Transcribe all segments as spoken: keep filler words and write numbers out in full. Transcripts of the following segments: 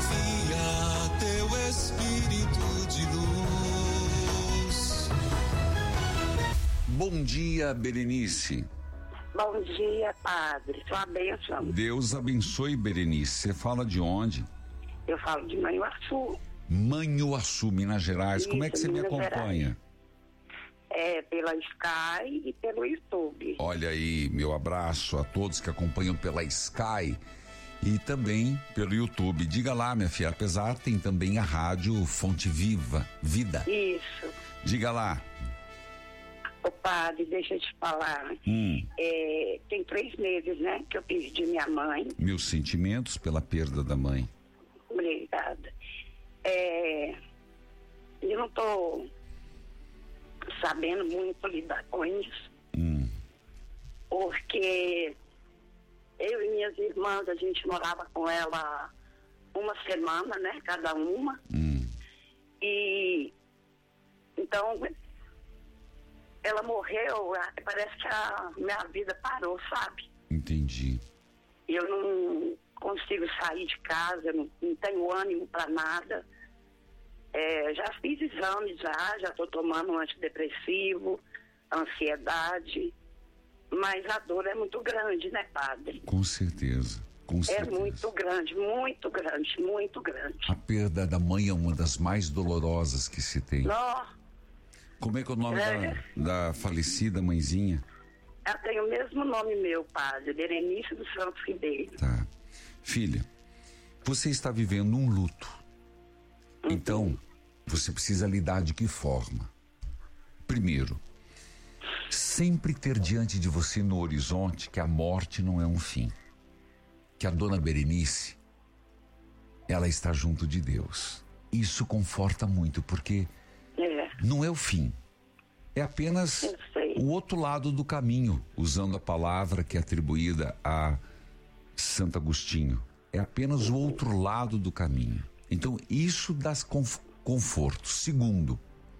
envia teu Espírito de luz. Bom dia, Berenice. Bom dia, padre. Sua bênção. Deus abençoe, Berenice. Você fala de onde? Eu falo de Manhuaçu. Manhuaçu, Minas Gerais. Isso, Como é que você me Minas acompanha? É, pela Sky e pelo YouTube. Olha aí, meu abraço a todos que acompanham pela Sky e também pelo YouTube. Diga lá, minha filha, apesar tem também a rádio Fonte Viva, Vida. Isso. Diga lá. Ô padre, deixa eu te falar. Hum. É, tem três meses, né, que eu perdi minha mãe. Meus sentimentos pela perda da mãe. Obrigada. É, eu não tô sabendo muito lidar com isso. Hum. Porque eu e minhas irmãs, a gente morava com ela uma semana, né, cada uma. Hum. E então ela morreu, parece que a minha vida parou, sabe? Entendi. Eu não consigo sair de casa, não, não tenho ânimo para nada. É, já fiz exames, já, já estou tomando um antidepressivo, ansiedade, mas a dor é muito grande, né, padre? Com certeza, com É certeza. muito grande, muito grande, muito grande. A perda da mãe é uma das mais dolorosas que se tem. Nó, Como é que é o nome É. da, da falecida mãezinha? ela tem o mesmo nome meu, padre, Berenice dos Santos Ribeiro. Tá. Filha, você está vivendo um luto. Uhum. Então, você precisa lidar de que forma? Primeiro, sempre ter diante de você no horizonte que a morte não é um fim. Que a dona Berenice, ela está junto de Deus. Isso conforta muito, porque É, não é o fim. É apenas eu sei. o outro lado do caminho, usando a palavra que é atribuída a Santo Agostinho. É apenas o outro lado do caminho. Então, isso dá conf- conforto. Segundo,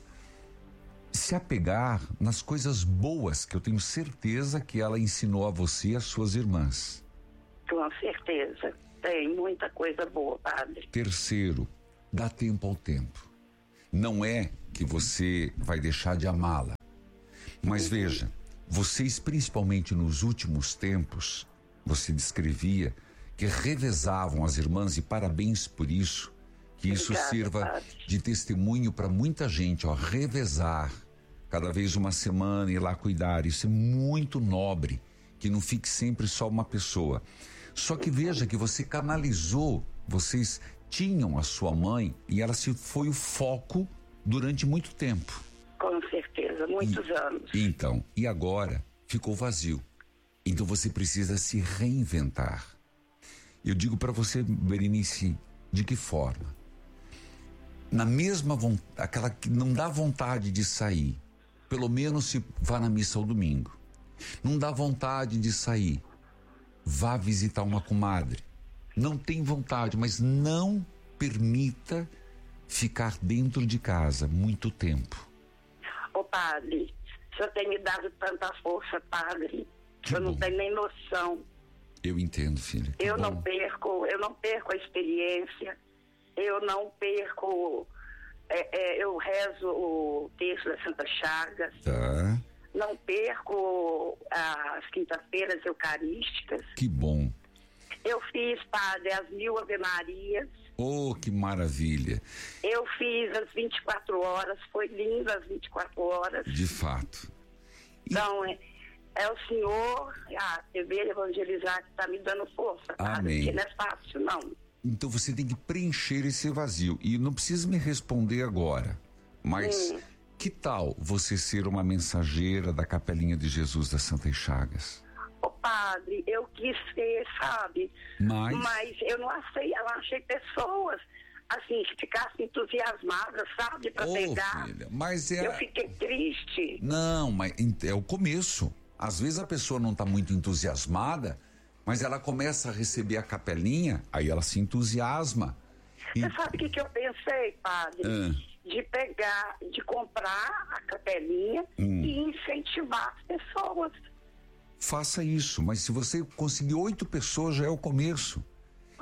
se apegar nas coisas boas que eu tenho certeza que ela ensinou a você e às suas irmãs. Com certeza. Tem muita coisa boa, padre. Terceiro, dá tempo ao tempo. Não é que você vai deixar de amá-la. Mas veja, vocês principalmente nos últimos tempos, você descrevia que revezavam as irmãs, e parabéns por isso, que isso Obrigada, sirva padre. de testemunho para muita gente, ó, revezar, cada vez uma semana, ir lá cuidar. Isso é muito nobre, que não fique sempre só uma pessoa. Só que veja que você canalizou, vocês tinham a sua mãe e ela se foi o foco durante muito tempo. Com certeza, muitos E- anos. Então, e agora ficou vazio. Então você precisa se reinventar. Eu digo para você, Berenice, de que forma? Na mesma vontade, aquela que não dá vontade de sair, pelo menos se vá na missa ao domingo. Não dá vontade de sair, vá visitar uma comadre. Não tem vontade, mas não permita ficar dentro de casa muito tempo. Ô padre, o senhor tem me dado tanta força, padre, Que eu não bom. tenho nem noção. Eu entendo, filha. que Eu bom. não perco, eu não perco a experiência, eu não perco, é, é, eu rezo o texto da Santa Chagas, Tá, não perco as quintas-feiras eucarísticas. que bom. Eu fiz, padre, as mil Ave Marias, Oh, que maravilha. eu fiz as vinte e quatro horas, foi lindo as vinte e quatro horas. De fato. Então, é, é o Senhor, a T V Evangelizar, que está me dando força, padre, Amém. porque não é fácil, não. Então você tem que preencher esse vazio. E não precisa me responder agora. Mas Hum. que tal você ser uma mensageira da Capelinha de Jesus das Santas Chagas? Ô padre, eu quis ser, sabe? Mas- eu não achei, eu não achei pessoas assim que ficassem entusiasmadas, sabe? Para Ô, pegar. filha, mas é... Eu fiquei triste. Não, mas é o começo. Às vezes a pessoa não está muito entusiasmada, mas ela começa a receber a capelinha, aí ela se entusiasma. E- Você sabe o que, que eu pensei, padre? Ah. De pegar, de comprar a capelinha Hum. e incentivar as pessoas. Faça isso, mas se você conseguir oito pessoas já é o começo.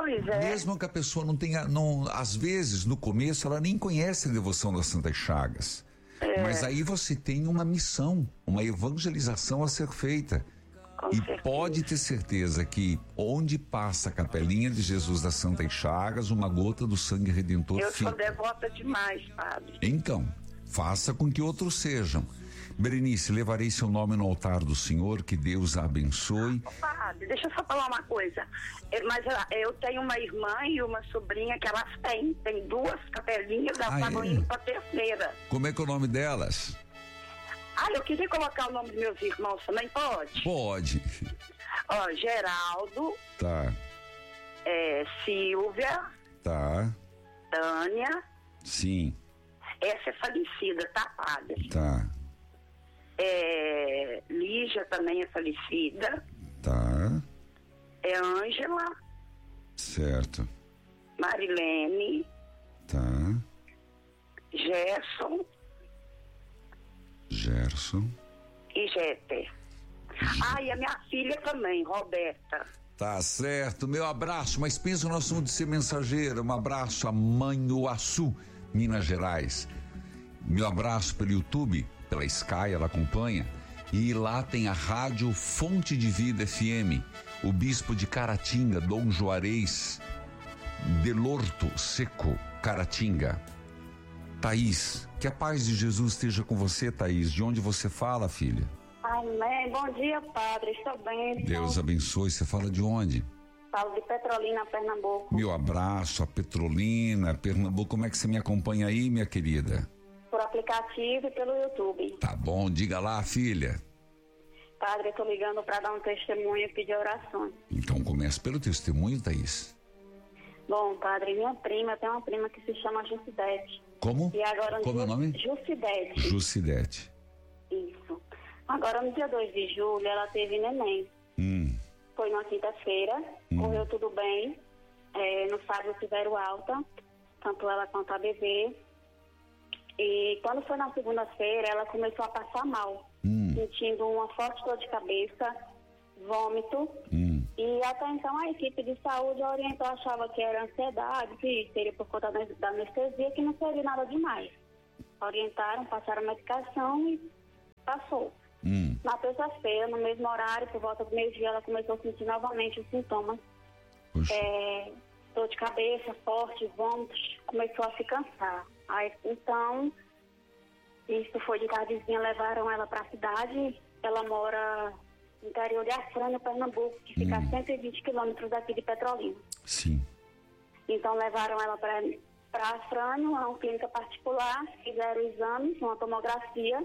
Pois é. Mesmo que a pessoa não tenha, não, às vezes, no começo, ela nem conhece a devoção das Santas Chagas. É. Mas aí você tem uma missão, uma evangelização a ser feita. Com e certeza. Pode ter certeza que onde passa a capelinha de Jesus das Santas Chagas, uma gota do sangue redentor Eu fica. sou devota demais, padre. Então, faça com que outros sejam. Berenice, levarei seu nome no altar do Senhor, que Deus a abençoe. Padre, deixa eu só falar uma coisa. É, mas eu tenho uma irmã e uma sobrinha que elas têm. Tem duas capelinhas, elas Ah, estavam é? indo pra terceira. Como é que é o nome delas? Ah, eu queria colocar o nome dos meus irmãos também, pode? Pode. Ó, Geraldo, Tá, é, Silvia, tá, Tânia, sim, essa é falecida, tá, padre? tá, É, Lígia também é falecida, tá, é Ângela, certo, Marilene, tá, Gerson Gerson. e Jéter. Ah, e a minha filha também, Roberta. Tá certo, meu abraço, mas pensa no assunto de ser mensageira. Um abraço a Manhuaçu, Minas Gerais. Meu abraço pelo YouTube, pela Sky, ela acompanha. E lá tem a rádio Fonte de Vida F M. O bispo de Caratinga, Dom Juarez Delorto Seco, Caratinga. Thaís, que a paz de Jesus esteja com você, Thaís. De onde você fala, filha? Amém. Bom dia, padre. Estou bem. Deus abençoe. Você fala de onde? Falo de Petrolina, Pernambuco. Meu abraço a Petrolina, Pernambuco. Como é que você me acompanha aí, minha querida? Por aplicativo e pelo YouTube. Tá bom, diga lá, filha. Padre, eu estou ligando para dar um testemunho e pedir oração. Então começa pelo testemunho, Thaís. Bom, padre, minha prima, eu tenho uma prima que se chama Jucidete. Como? E agora, Como é o nome? Jucidete. Jucidete. Isso. Agora, no dia dois de julho, ela teve neném. Hum. Foi numa quinta-feira, Hum. correu tudo bem. É, no sábado tiveram alta, tanto ela quanto a bebê. E quando foi na segunda-feira, ela começou a passar mal, Hum. sentindo uma forte dor de cabeça, vômito. Hum. E até então a equipe de saúde orientou, achava que era ansiedade, que seria por conta da da anestesia, que não seria nada demais. Orientaram, passaram a medicação e passou. Hum. Na terça-feira, no mesmo horário, por volta do meio-dia, ela começou a sentir novamente os sintomas. Puxa. É, dor de cabeça, forte, vômitos, começou a se cansar. Aí, então, isso foi de tardezinha, levaram ela para a cidade. Ela mora no interior de Afrânio, Pernambuco, que fica Hum. a cento e vinte quilômetros daqui de Petrolina. Sim. Então, levaram ela para Afrânio, uma clínica particular, fizeram exames, uma tomografia.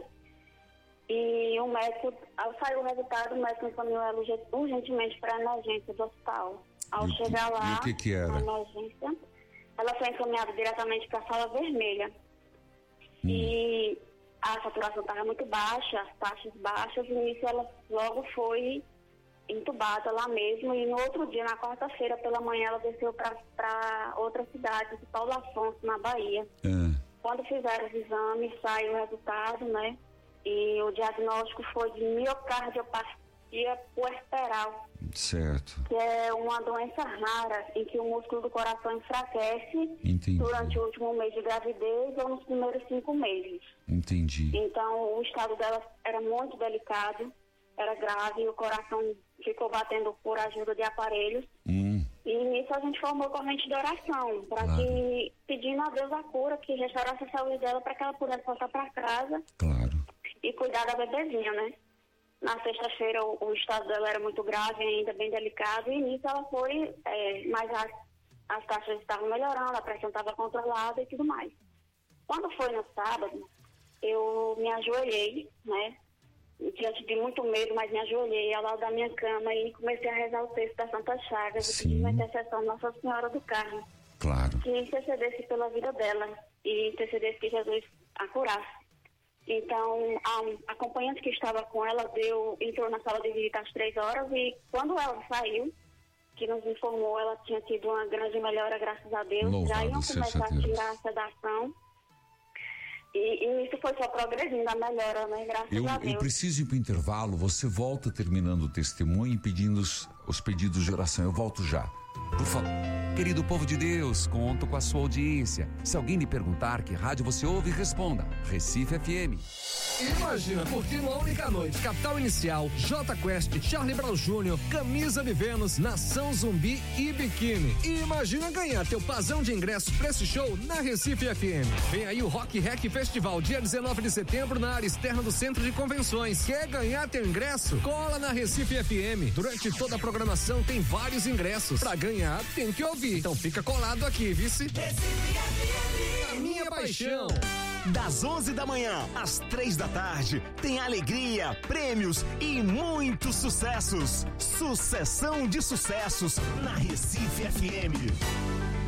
E o médico, ao sair o resultado, o médico encaminhou ela urgen- urgentemente para a emergência do hospital. Ao E o que- chegar lá, e o que que era? na emergência, ela foi encaminhada diretamente para a sala vermelha. Hum. E a saturação estava muito baixa, as taxas baixas, e nisso ela logo foi entubada lá mesmo. E no outro dia, na quarta-feira, pela manhã, ela desceu para outra cidade, de Paulo Afonso, na Bahia. Ah, Quando fizeram os exames, saiu o resultado, né? E o diagnóstico foi de miocardiopatia puerperal, certo. que é uma doença rara em que o músculo do coração enfraquece Entendi. durante o último mês de gravidez ou nos primeiros cinco meses. Entendi. Então, o estado dela era muito delicado, era grave, o coração ficou batendo por ajuda de aparelhos. Hum. E nisso a gente formou corrente de oração, para Claro. que, pedindo a Deus a cura, que restaurasse a saúde dela, para que ela pudesse voltar para casa Claro. e cuidar da bebezinha, né? Na sexta-feira o, o estado dela era muito grave, ainda bem delicado, e nisso ela foi, é, mas as, as taxas estavam melhorando, a pressão estava controlada e tudo mais. Quando foi no sábado, eu me ajoelhei, né? Diante de muito medo, mas me ajoelhei ao lado da minha cama e comecei a rezar o texto da Santa Chagas, e Sim. pedir uma intercessão Nossa Senhora do Carmo, Claro. que intercedesse pela vida dela e intercedesse que Jesus a curasse. Então, a acompanhante que estava com ela deu, entrou na sala de visita às três horas e quando ela saiu, que nos informou, ela tinha tido uma grande melhora, graças a Deus. Louvado Já iam seja começar a Deus. tirar a sedação. E, e isso foi só progredindo a melhora, né? Graças Eu, a eu Deus. preciso ir para o intervalo, você volta terminando o testemunho e pedindo os, os pedidos de oração. Eu volto já. Por favor. querido povo de Deus, conto com a sua audiência. Se alguém lhe perguntar que rádio você ouve, responda: Recife F M. Imagina curtir uma única noite Capital Inicial, J Quest, Charlie Brown Júnior, Camisa de Vênus, Nação Zumbi e Biquíni. E imagina ganhar teu pazão de ingressos pra esse show na Recife F M. Vem aí o Rock Rec Festival, dia dezenove de setembro, na área externa do Centro de Convenções. Quer ganhar teu ingresso? Cola na Recife F M. Durante toda a programação tem vários ingressos. Pra ganhar, tem que ouvir. Então fica colado aqui, vice. Recife F M. A minha paixão. Das onze da manhã às três da tarde, tem alegria, prêmios e muitos sucessos. Sucessão de sucessos na Recife F M.